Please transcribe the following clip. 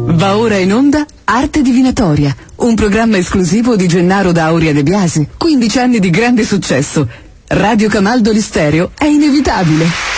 Va ora in onda Arte Divinatoria, un programma esclusivo di Gennaro D'Auria De Biasi. 15 anni di grande successo. Radio Camaldoli Stereo è inevitabile.